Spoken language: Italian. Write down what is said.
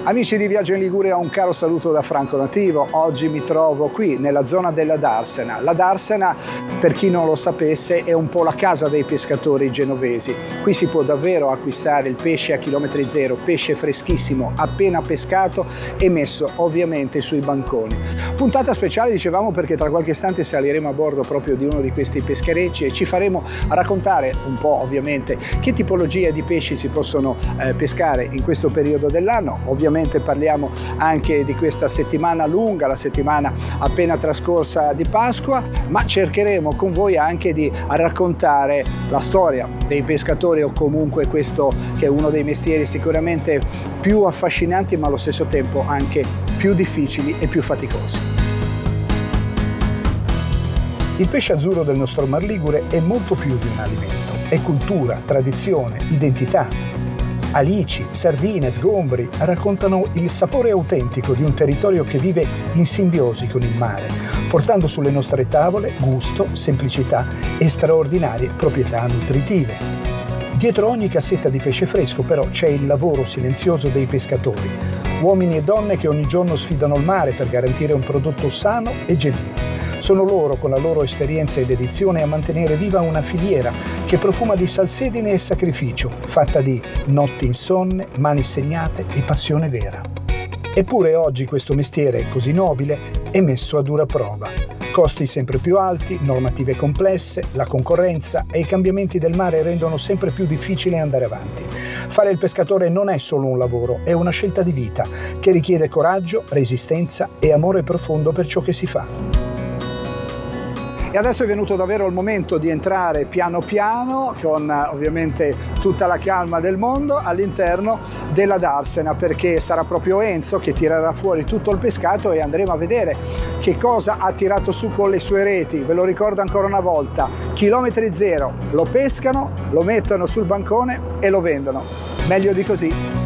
Amici di Viaggio in Liguria, un caro saluto da Franco Nativo. Oggi mi trovo qui nella zona della Darsena. La Darsena, per chi non lo sapesse, è un po' la casa dei pescatori genovesi. Qui si può davvero acquistare il pesce a chilometri zero, pesce freschissimo, appena pescato e messo ovviamente sui banconi. Puntata speciale, dicevamo, perché tra qualche istante saliremo a bordo proprio di uno di questi pescherecci e ci faremo raccontare un po' ovviamente che tipologia di pesci si possono pescare in questo periodo dell'anno. Ovviamente parliamo anche di questa settimana lunga, la settimana appena trascorsa di Pasqua, ma cercheremo con voi anche di raccontare la storia dei pescatori, o comunque questo che è uno dei mestieri sicuramente più affascinanti ma allo stesso tempo anche più difficili e più faticosi. Il pesce azzurro del nostro Mar Ligure è molto più di un alimento, è cultura, tradizione, identità. Alici, sardine, sgombri raccontano il sapore autentico di un territorio che vive in simbiosi con il mare, portando sulle nostre tavole gusto, semplicità e straordinarie proprietà nutritive. Dietro ogni cassetta di pesce fresco però c'è il lavoro silenzioso dei pescatori, uomini e donne che ogni giorno sfidano il mare per garantire un prodotto sano e genuino. Sono loro, con la loro esperienza e dedizione, a mantenere viva una filiera che profuma di salsedine e sacrificio, fatta di notti insonne, mani segnate e passione vera. Eppure oggi questo mestiere così nobile è messo a dura prova. Costi sempre più alti, normative complesse, la concorrenza e i cambiamenti del mare rendono sempre più difficile andare avanti. Fare il pescatore non è solo un lavoro, è una scelta di vita che richiede coraggio, resistenza e amore profondo per ciò che si fa. E adesso è venuto davvero il momento di entrare piano piano, con ovviamente tutta la calma del mondo, all'interno della Darsena, perché sarà proprio Enzo che tirerà fuori tutto il pescato e andremo a vedere che cosa ha tirato su con le sue reti. Ve lo ricordo ancora una volta, chilometri zero, lo pescano, lo mettono sul bancone e lo vendono. Meglio di così